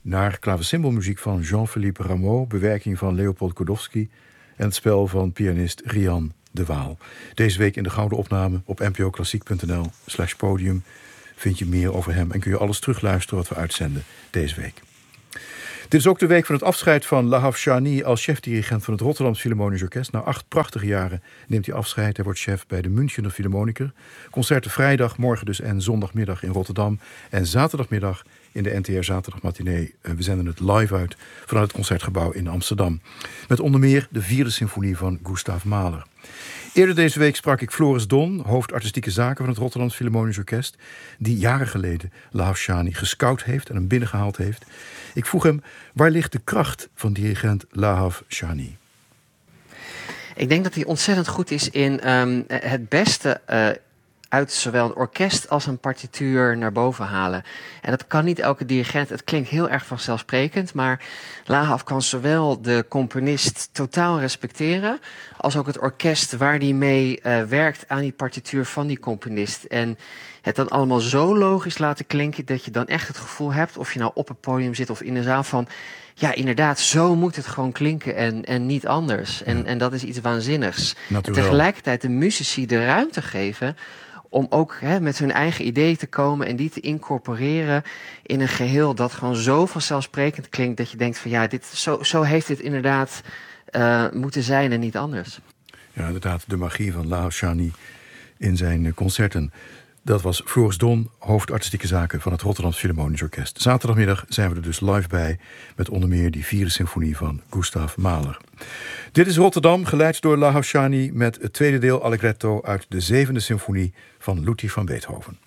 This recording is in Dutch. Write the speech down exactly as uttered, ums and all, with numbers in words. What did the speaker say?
naar klavecimbelmuziek van Jean-Philippe Rameau, bewerking van Leopold Kodowski en het spel van pianist Rian de Waal. Deze week in de gouden opname op npoklassiek.nl slash podium vind je meer over hem en kun je alles terugluisteren wat we uitzenden deze week. Dit is ook de week van het afscheid van Lahav Shani als chefdirigent van het Rotterdams Philharmonisch Orkest. Na acht prachtige jaren neemt hij afscheid. Hij wordt chef bij de Münchener Philharmoniker. Concerten vrijdag, morgen dus en zondagmiddag in Rotterdam. En zaterdagmiddag in de N T R Zaterdagmatinee. We zenden het live uit vanuit het Concertgebouw in Amsterdam. Met onder meer de vierde symfonie van Gustav Mahler. Eerder deze week sprak ik Floris Don, hoofd artistieke zaken van het Rotterdams Philharmonisch Orkest, die jaren geleden Lahav Shani gescout heeft en hem binnengehaald heeft. Ik vroeg hem, waar ligt de kracht van dirigent Lahav Shani? Ik denk dat hij ontzettend goed is in um, het beste uh, uit zowel een orkest als een partituur naar boven halen. En dat kan niet elke dirigent. Het klinkt heel erg vanzelfsprekend, maar Lahav kan zowel de componist totaal respecteren als ook het orkest waar die mee uh, werkt aan die partituur van die componist. En het dan allemaal zo logisch laten klinken dat je dan echt het gevoel hebt, of je nou op het podium zit of in de zaal, van ja, inderdaad, zo moet het gewoon klinken en, en niet anders. En, ja. en dat is iets waanzinnigs. En tegelijkertijd de muzici de ruimte geven om ook hè, met hun eigen ideeën te komen en die te incorporeren in een geheel dat gewoon zo vanzelfsprekend klinkt dat je denkt van ja, dit, zo, zo heeft dit inderdaad uh, moeten zijn en niet anders. Ja, inderdaad, de magie van Lahav Shani in zijn concerten. Dat was Floris Don, hoofd artistieke zaken van het Rotterdams Philharmonisch Orkest. Zaterdagmiddag zijn we er dus live bij met onder meer die vierde symfonie van Gustav Mahler. Dit is Rotterdam, geleid door Lahav Shani met het tweede deel Allegretto uit de zevende symfonie van Ludwig van Beethoven.